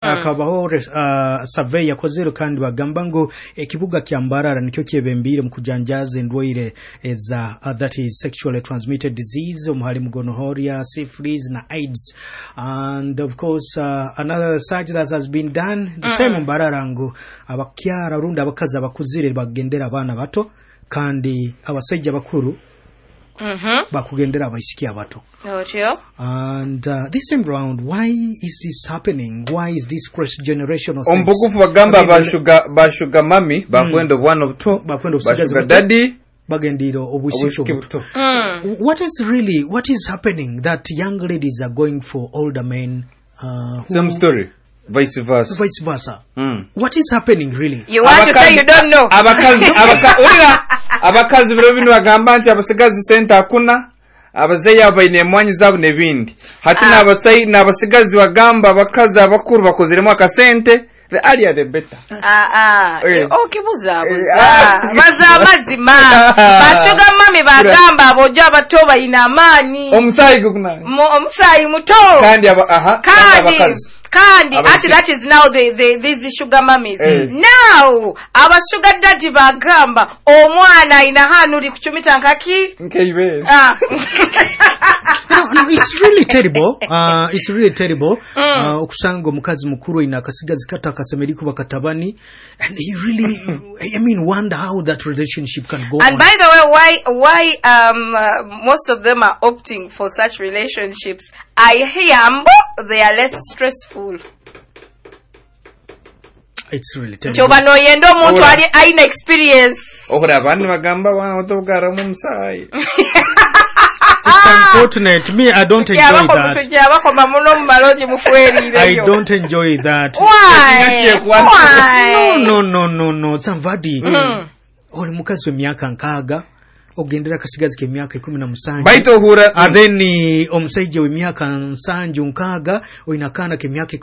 akabaho survey yakozero kandi bagamba ngo ekibuga kya Mbarara nicyo kyebembire mu kujanjaza endwaire that is sexually transmitted disease umuhali gonorrhea, syphilis na AIDS, and of course another surgery that has been done the same Mbarara ngo abakyara runda abakaza bakuzire bagendera abana bato kandi abasajja bakuru bakugendera abashiki abato. And this time round, why is this happening? Why is this cross generational sex? Ombugufu bagamba bashuga mami bakwenda one of two bashuga daddy bagendiro obushiki buto. What is happening that young ladies are going for older men? Same story. Vice versa. What is happening really? You want to say you don't know? Abakazi bino bagamba nti abasigazi sente akuna abazeyi abaine mwanyi zabo nebindi hati n'abasigazi bagamba abakazi abakuru bakozeremo akasente the earlier the better. Okay, buza baza mazima bashuga mami bagamba abojo abatoba ina amani omusayi gukuna omusayi muto kandi abakazi kandi ati that is now these sugar mummies. Now aba sugar daddy bagamba omwana ina hanu uri kuchumita nkaki nkeibe. No, it's really terrible. It's really terrible. Okusango mukazi mukuru ina kasigazi kata kasemeriko bakatabani, and you really wonder how that relationship can go and on. By the way, why most of them are opting for such relationships, I hear they are less stressful. It's really terrible. Choba no yendo muntu ali aina experience. Okura abantu bagamba wana otogara mu musayi. It's unfortunate. Me, I don't enjoy that. I don't enjoy that. Why? No. Somebody. Oli mukazi w'emyaka nkaaga ogendera kasigazi ke myaka 17 baito hura then omusaije w'emyaka 7 nkaaga oinakana ke myaka